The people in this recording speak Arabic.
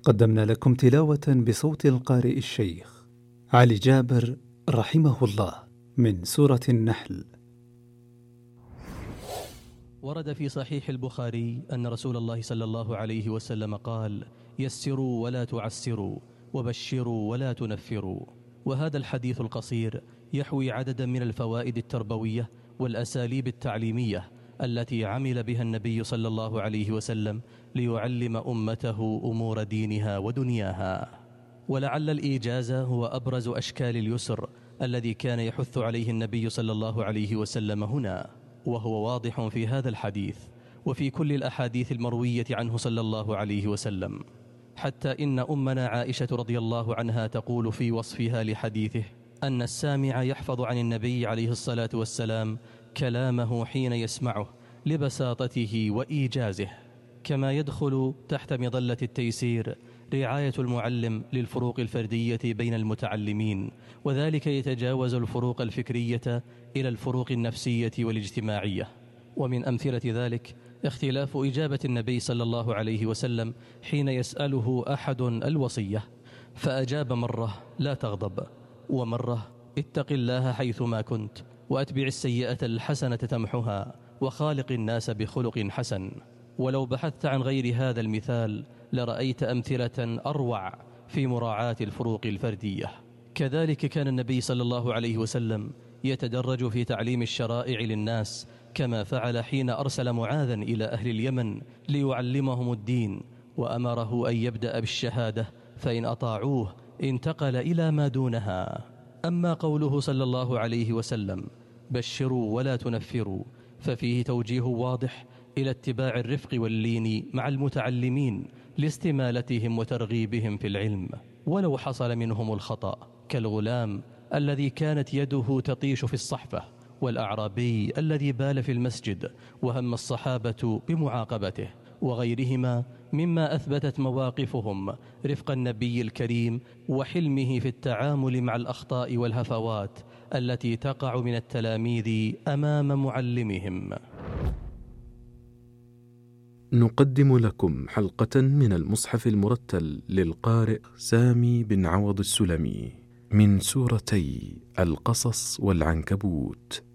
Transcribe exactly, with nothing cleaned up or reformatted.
قدمنا لكم تلاوة بصوت القارئ الشيخ علي جابر رحمه الله من سورة النحل. ورد في صحيح البخاري أن رسول الله صلى الله عليه وسلم قال: يسروا ولا تعسروا، وبشروا ولا تنفروا. وهذا الحديث القصير يحوي عددا من الفوائد التربوية والأساليب التعليمية التي عمل بها النبي صلى الله عليه وسلم ليعلم أمته أمور دينها ودنياها. ولعل الإيجاز هو أبرز أشكال اليسر الذي كان يحث عليه النبي صلى الله عليه وسلم هنا، وهو واضح في هذا الحديث وفي كل الأحاديث المروية عنه صلى الله عليه وسلم، حتى إن أمنا عائشة رضي الله عنها تقول في وصفها لحديثه أن السامع يحفظ عن النبي عليه الصلاة والسلام كلامه حين يسمعه لبساطته وإيجازه. كما يدخل تحت مظلة التيسير رعاية المعلم للفروق الفردية بين المتعلمين، وذلك يتجاوز الفروق الفكرية إلى الفروق النفسية والاجتماعية. ومن أمثلة ذلك اختلاف إجابة النبي صلى الله عليه وسلم حين يسأله أحد الوصية، فأجاب مرة: لا تغضب، ومرة: اتق الله حيثما كنت، وأتبع السيئة الحسنة تمحها، وخالق الناس بخلق حسن. ولو بحثت عن غير هذا المثال لرأيت أمثلة أروع في مراعاة الفروق الفردية. كذلك كان النبي صلى الله عليه وسلم يتدرج في تعليم الشرائع للناس، كما فعل حين أرسل معاذا إلى أهل اليمن ليعلمهم الدين، وأمره أن يبدأ بالشهادة، فإن أطاعوه انتقل إلى ما دونها. أما قوله صلى الله عليه وسلم: بشروا ولا تنفروا، ففيه توجيه واضح إلى اتباع الرفق واللين مع المتعلمين لاستمالتهم وترغيبهم في العلم، ولو حصل منهم الخطأ، كالغلام الذي كانت يده تطيش في الصحفة، والأعرابي الذي بال في المسجد وهم الصحابة بمعاقبته، وغيرهما مما أثبتت مواقفهم رفق النبي الكريم وحلمه في التعامل مع الأخطاء والهفوات التي تقع من التلاميذ أمام معلمهم. نقدم لكم حلقة من المصحف المرتل للقارئ سامي بن عوض السلمي من سورتي القصص والعنكبوت.